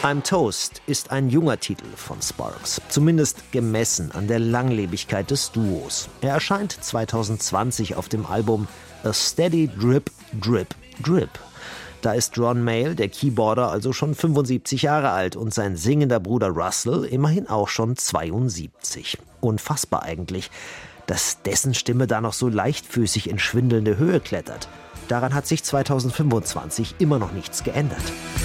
I'm Toast ist ein junger Titel von Sparks, zumindest gemessen an der Langlebigkeit des Duos. Er erscheint 2020 auf dem Album A Steady Drip, Drip, Drip. Da ist Ron Mael, der Keyboarder, also schon 75 Jahre alt und sein singender Bruder Russell immerhin auch schon 72. Unfassbar eigentlich, dass dessen Stimme da noch so leichtfüßig in schwindelnde Höhe klettert. Daran hat sich 2025 immer noch nichts geändert.